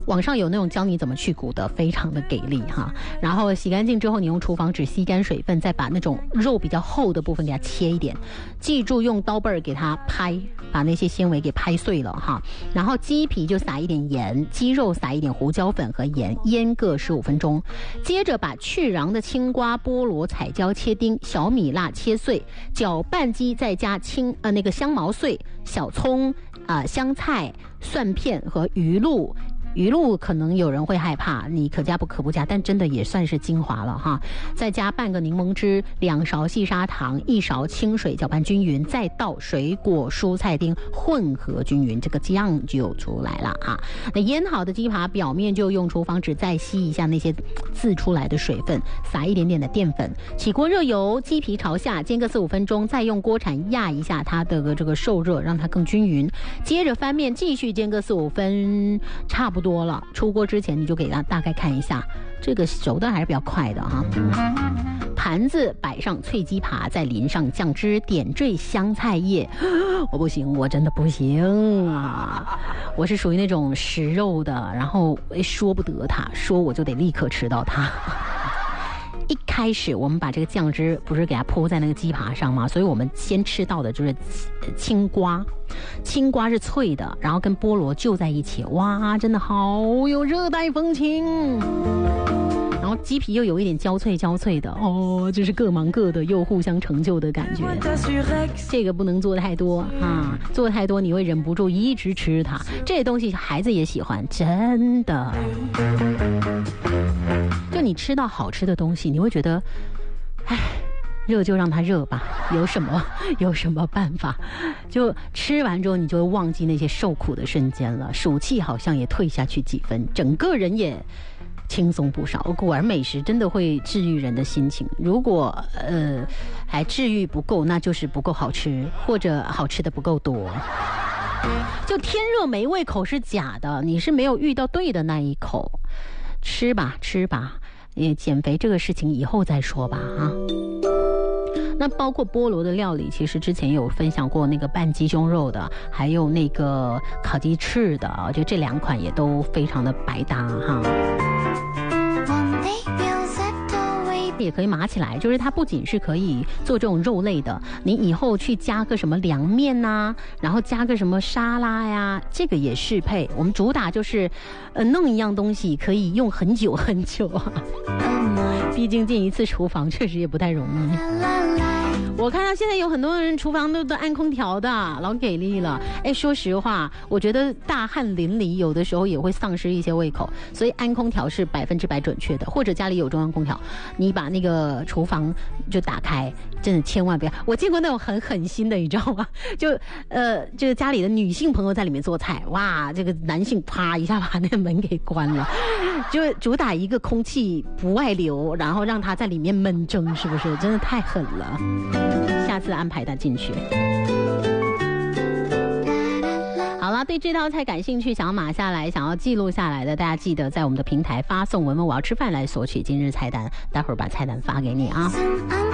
网上有那种教你怎么去骨的，非常的给力哈。然后洗干净之后，你用厨房纸吸干水分，再把那种肉比较厚的部分给它切一点，记住用刀背给它拍，把那些纤维给拍碎了哈。然后鸡皮就撒一点盐，鸡肉撒一点胡椒粉和盐，腌个15分钟。接着把去瓤的青瓜、菠萝、彩椒切丁，小米辣切碎，搅拌机再加那个香茅碎、小葱、香菜、蒜片和鱼露。鱼露可能有人会害怕，你可加不可不加，但真的也算是精华了哈。再加半个柠檬汁，2勺细砂糖，1勺清水，搅拌均匀，再倒水果蔬菜丁混合均匀，这个酱就出来了啊。那腌好的鸡扒表面就用厨房纸再吸一下那些渍出来的水分，撒一点点的淀粉，起锅热油，鸡皮朝下煎个4-5分钟，再用锅铲压一下它的这个受热，让它更均匀。接着翻面继续煎个4-5分，差不多了。出锅之前你就给它大概看一下，这个熟的还是比较快的哈。盘子摆上脆鸡扒，再淋上酱汁，点缀香菜叶。我不行，我真的不行啊！我是属于那种食肉的，然后说不得它，说我就得立刻吃到它。一开始我们把这个酱汁不是给它铺在那个鸡扒上吗？所以我们先吃到的就是青瓜，青瓜是脆的，然后跟菠萝就在一起，哇，真的好有热带风情。然后鸡皮又有一点焦脆的哦，就是各忙各的又互相成就的感觉。这个不能做太多啊，做太多你会忍不住一直吃它。这些东西孩子也喜欢，真的。就你吃到好吃的东西，你会觉得，哎，热就让它热吧，有什么办法？就吃完之后，你就会忘记那些受苦的瞬间了，暑气好像也退下去几分，整个人也轻松不少。果然美食真的会治愈人的心情，如果还治愈不够，那就是不够好吃，或者好吃的不够多。就天热没胃口是假的，你是没有遇到对的那一口。吃吧，减肥这个事情以后再说吧啊。那包括菠萝的料理，其实之前有分享过那个拌鸡胸肉的，还有那个烤鸡翅的，我觉得这2款也都非常的百搭哈。也可以码起来，就是它不仅是可以做这种肉类的，你以后去加个什么凉面啊，然后加个什么沙拉呀，这个也适配。我们主打就是弄一样东西可以用很久很久啊。毕竟进一次厨房确实也不太容易。我看到现在有很多人厨房都按空调的，老给力了。说实话，我觉得大汗淋漓有的时候也会丧失一些胃口，所以按空调是100%准确的。或者家里有中央空调，你把那个厨房就打开，真的千万不要。我见过那种很狠心的，你知道吗？就家里的女性朋友在里面做菜，哇，这个男性啪一下把那个门给关了，就主打一个空气不外流，然后让他在里面闷蒸，是不是？真的太狠了。下次安排他进去。好了，对这道菜感兴趣，想要码下来，想要记录下来的，大家记得在我们的平台发送文文我要吃饭来索取今日菜单，待会儿把菜单发给你啊。